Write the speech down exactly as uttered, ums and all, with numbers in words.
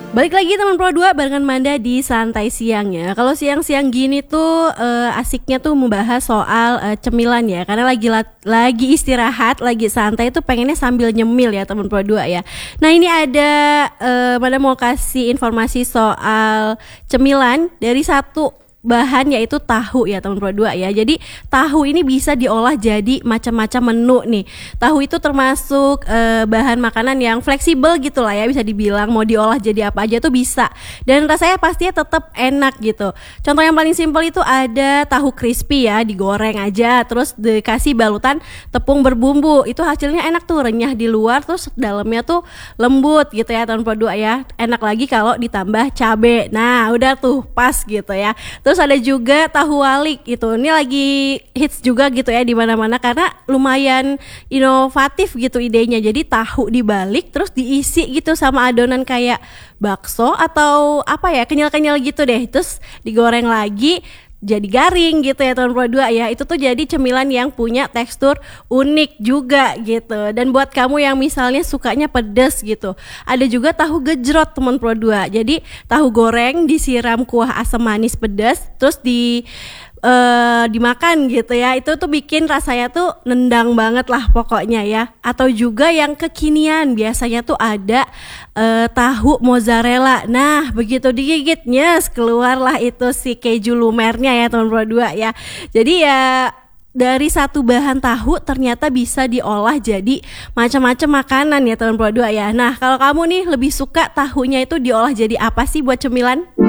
Balik lagi teman Pro dua barengan Manda di Santai Siang ya. Kalau siang-siang gini tuh uh, asiknya tuh membahas soal uh, cemilan ya. Karena lagi lagi istirahat, lagi santai tuh pengennya sambil nyemil ya teman Pro dua ya. Nah ini ada uh, Manda mau kasih informasi soal cemilan dari satu bahan yaitu tahu ya teman Pro dua ya. Jadi tahu ini bisa diolah jadi macam-macam menu nih. Tahu itu termasuk e, bahan makanan yang fleksibel gitu lah ya, bisa dibilang mau diolah jadi apa aja tuh bisa. Dan rasanya pastinya tetap enak gitu. Contoh yang paling simpel itu ada tahu crispy ya, digoreng aja terus dikasih balutan tepung berbumbu. Itu hasilnya enak tuh, renyah di luar terus dalamnya tuh lembut gitu ya teman Pro dua ya. Enak lagi kalau ditambah cabe. Nah, udah tuh pas gitu ya. Terus ada juga tahu walik gitu. Ini lagi hits juga gitu ya di mana-mana karena lumayan inovatif gitu idenya. Jadi tahu dibalik terus diisi gitu sama adonan kayak bakso atau apa ya, kenyal-kenyal gitu deh. Terus digoreng lagi jadi garing gitu ya teman Pro dua ya. Itu tuh jadi cemilan yang punya tekstur unik juga gitu. Dan buat kamu yang misalnya sukanya pedas gitu, ada juga tahu gejrot teman Pro dua. Jadi tahu goreng disiram kuah asam manis pedas terus di Uh, dimakan gitu ya. Itu tuh bikin rasanya tuh nendang banget lah pokoknya ya. Atau juga yang kekinian biasanya tuh ada uh, tahu mozzarella. Nah begitu digigit nyes keluarlah itu si keju lumernya ya teman Pro dua ya. Jadi ya dari satu bahan tahu ternyata bisa diolah jadi macam-macam makanan ya teman Pro dua ya. Nah kalau kamu nih lebih suka tahunya itu diolah jadi apa sih buat cemilan?